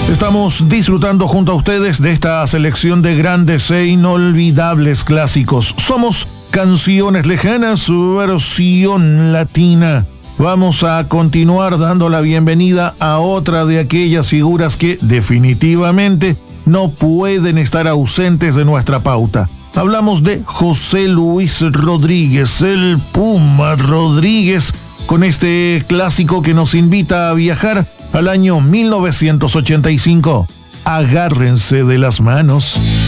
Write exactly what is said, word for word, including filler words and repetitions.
Estamos disfrutando junto a ustedes de esta selección de grandes e inolvidables clásicos. Somos Canciones Lejanas, versión latina. Vamos a continuar dando la bienvenida a otra de aquellas figuras que definitivamente no pueden estar ausentes de nuestra pauta. Hablamos de José Luis Rodríguez, el Puma Rodríguez, con este clásico que nos invita a viajar al año mil novecientos ochenta y cinco. Agárrense de las manos.